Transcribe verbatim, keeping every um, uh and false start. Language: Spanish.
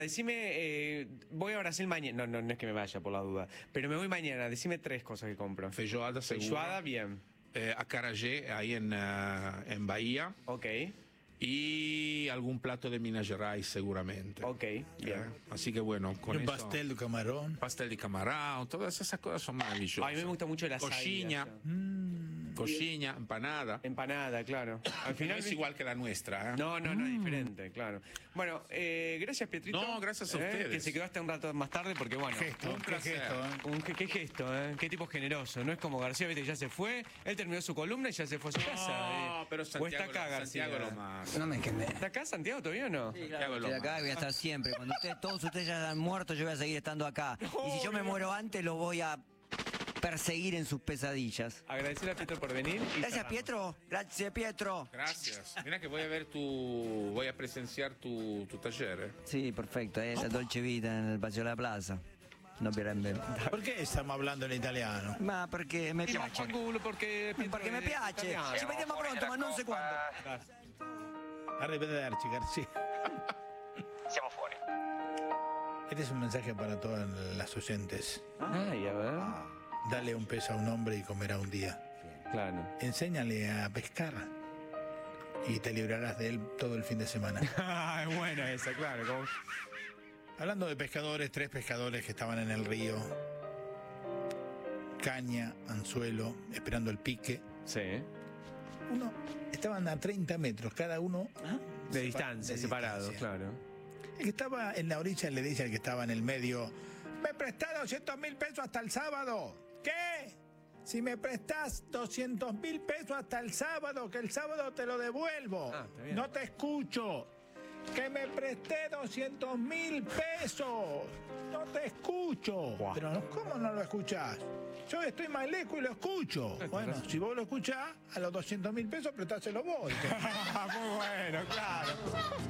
Decime, eh, voy a Brasil mañana. No, no, no es que me vaya por la duda. Pero me voy mañana. Decime tres cosas que compro. Feijoada seguro. Feijoada, bien. Eh, acarajé, ahí en, uh, en Bahía. Ok. Y algún plato de Minas Gerais seguramente. Ok, bien. Eh, así que bueno, con un eso... pastel de camarón. Pastel de camarón, todas esas cosas son maravillosas. A mí me gusta mucho la Coxinha. Mm. Coxinha, empanada. Empanada, claro. Al final No es igual que la nuestra, ¿eh? No, no, no, es diferente, claro. Bueno, eh, gracias, Pietrito. No, gracias a eh, ustedes. Que se quedó hasta un rato más tarde porque, bueno... Gesto, un qué placer. gesto, ¿eh? Un, qué, qué gesto, ¿eh? Qué tipo generoso. No es como García, viste, ya se fue. Él terminó su columna y ya se fue a su casa. No, eh. pero O Santiago, está acá, García. Santiago lo más. No me quemé. ¿Está acá, Santiago, todavía o no? Sí, Santiago claro, lo estoy acá más. y voy a estar siempre. Cuando ustedes, todos ustedes ya han muerto, yo voy a seguir estando acá. Y si yo me muero antes, lo voy a perseguir en sus pesadillas. Agradecer a Pietro por venir. y Gracias, cerramos. Pietro. Gracias, Pietro. Gracias. Mira que voy a ver tu... Voy a presenciar tu, tu taller, ¿eh? Sí, perfecto. Eh, la Dolce Vita en el Paseo de la Plaza. No piacerebbe. ¿Por qué estamos hablando en italiano? Ma perché mi Y piace. vaffanculo perché... Pietro Perché mi è piace. italiano. Ci vediamo pronto, ma non so quando. Arrivederci, García. Siamo fuori. Este es un mensaje para todas las oyentes. Ay, a ver. Dale un peso a un hombre y comerá un día. Claro. Enséñale a pescar y te librarás de él todo el fin de semana. Ah, es buena esa, claro. Como... Hablando de pescadores, tres pescadores que estaban en el río. Caña, anzuelo, esperando el pique. Sí. Uno, estaban a treinta metros, cada uno De sepa- distancia, de separados, distancia. claro. El que estaba en la orilla le dice al que estaba en el medio: me prestás doscientos mil pesos hasta el sábado. ¿Qué? Si me prestás doscientos mil pesos hasta el sábado, que el sábado te lo devuelvo. Ah, está bien. No te escucho. Que me presté doscientos mil pesos. No te escucho. Buah. Pero ¿cómo no lo escuchás? Yo estoy más lejos y lo escucho. Bueno, si vos lo escuchás, a los doscientos mil pesos prestáselo vos. Muy bueno, claro.